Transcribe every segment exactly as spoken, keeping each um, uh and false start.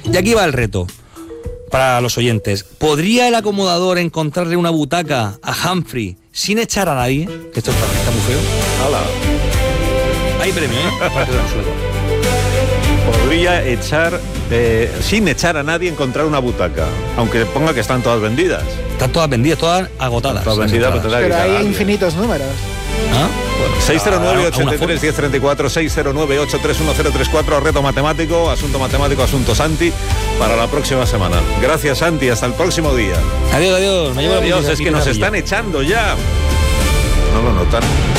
Y aquí va el reto para los oyentes. ¿Podría el acomodador encontrarle una butaca a Humphrey sin echar a nadie? Que esto está, está muy feo. Hola. Hay premio, ¿eh? Aparte del sueldo. Podría echar, eh, sin echar a nadie, encontrar una butaca, aunque ponga que están todas vendidas. Están todas vendidas, todas agotadas. Todas vendidas, pero, pero hay infinitos números. ¿Ah? Bueno, seis cero nueve, ocho tres, uno cero tres cuatro, seis cero nueve, ocho tres uno cero tres cuatro, reto matemático, asunto matemático, asunto Santi, para la próxima semana. Gracias, Santi, hasta el próximo día. Adiós, adiós. Me llevo adiós, es que nos están echando ya. No lo notan.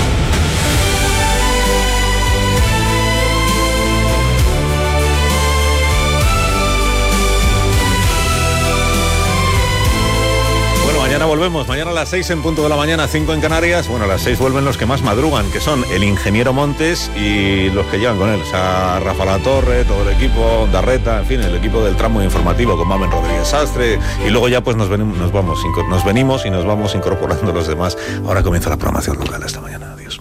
Mañana volvemos, mañana a las seis en punto de la mañana, cinco en Canarias. Bueno, a las seis vuelven los que más madrugan, que son el ingeniero Montes y los que llevan con él. O sea, Rafa Latorre, todo el equipo, Darreta, en fin, el equipo del tramo informativo con Mamen Rodríguez Sastre. Y luego ya pues nos venimos, nos vamos, nos venimos y nos vamos incorporando los demás. Ahora comienza la programación local esta mañana. Adiós.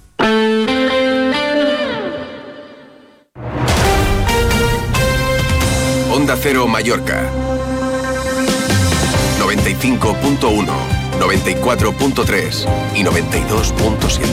Onda Cero Mallorca. noventa y cinco punto uno, noventa y cuatro punto tres y noventa y dos punto siete.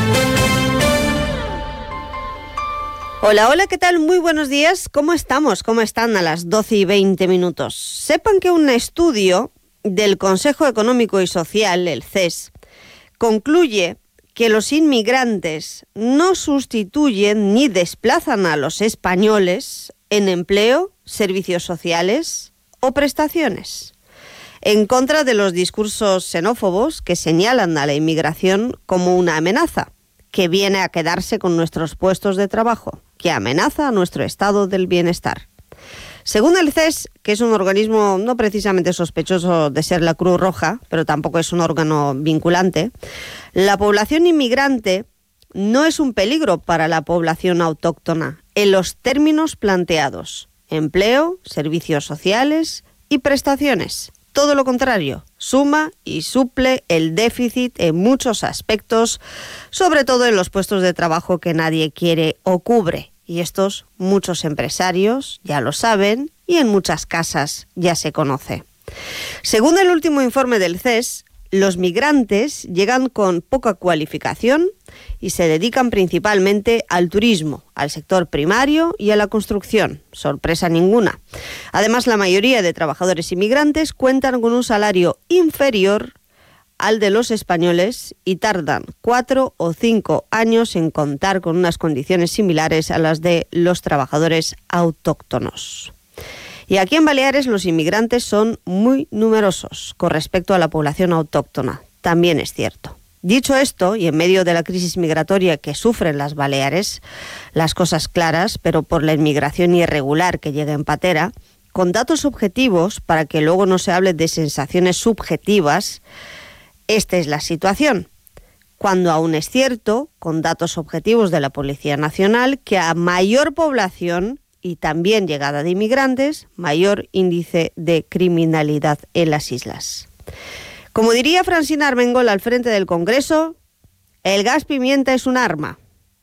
Hola, hola, ¿qué tal? Muy buenos días. ¿Cómo estamos? ¿Cómo están a las doce y veinte minutos? Sepan que un estudio del Consejo Económico y Social, el C E S, concluye que los inmigrantes no sustituyen ni desplazan a los españoles en empleo, servicios sociales o prestaciones. En contra de los discursos xenófobos que señalan a la inmigración como una amenaza, que viene a quedarse con nuestros puestos de trabajo, que amenaza a nuestro estado del bienestar. Según el C E S, que es un organismo no precisamente sospechoso de ser la Cruz Roja, pero tampoco es un órgano vinculante, la población inmigrante no es un peligro para la población autóctona en los términos planteados: empleo, servicios sociales y prestaciones. Todo lo contrario, suma y suple el déficit en muchos aspectos, sobre todo en los puestos de trabajo que nadie quiere o cubre. Y estos muchos empresarios ya lo saben y en muchas casas ya se conoce. Según el último informe del C E S, los migrantes llegan con poca cualificación y se dedican principalmente al turismo, al sector primario y a la construcción. Sorpresa ninguna. Además, la mayoría de trabajadores inmigrantes cuentan con un salario inferior al de los españoles y tardan cuatro o cinco años en contar con unas condiciones similares a las de los trabajadores autóctonos. Y aquí en Baleares los inmigrantes son muy numerosos con respecto a la población autóctona. También es cierto. Dicho esto, y en medio de la crisis migratoria que sufren las Baleares, las cosas claras, pero por la inmigración irregular que llega en patera, con datos objetivos, para que luego no se hable de sensaciones subjetivas, esta es la situación. Cuando aún es cierto, con datos objetivos de la Policía Nacional, que a mayor población y también llegada de inmigrantes, mayor índice de criminalidad en las islas. Como diría Francina Armengol al frente del Congreso, el gas pimienta es un arma.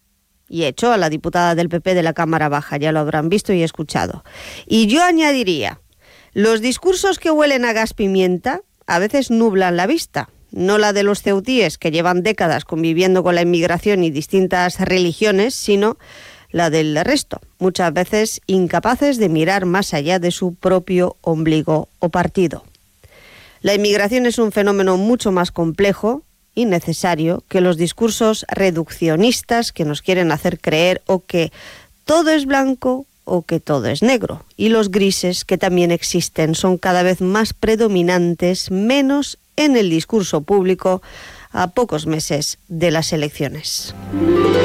Y echó a la diputada del P P de la Cámara Baja, ya lo habrán visto y escuchado. Y yo añadiría, los discursos que huelen a gas pimienta a veces nublan la vista, no la de los ceutíes que llevan décadas conviviendo con la inmigración y distintas religiones, sino la del resto, muchas veces incapaces de mirar más allá de su propio ombligo o partido. La inmigración es un fenómeno mucho más complejo y necesario que los discursos reduccionistas que nos quieren hacer creer o que todo es blanco o que todo es negro. Y los grises, que también existen, son cada vez más predominantes, menos en el discurso público a pocos meses de las elecciones.